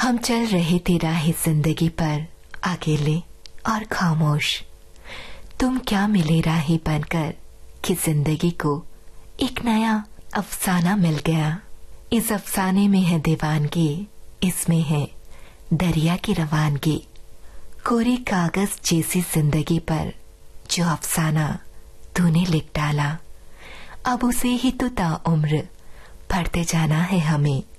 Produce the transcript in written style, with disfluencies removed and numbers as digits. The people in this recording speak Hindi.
हम चल रहे थे राह जिंदगी पर अकेले और खामोश। तुम क्या मिले राही बनकर कि जिंदगी को एक नया अफसाना मिल गया। इस अफसाने में है दीवानगी, इसमें है दरिया की रवानगी। कोरे कागज जैसी जिंदगी पर जो अफसाना तूने लिख डाला, अब उसे ही तो ताउम्र पढ़ते जाना है हमें।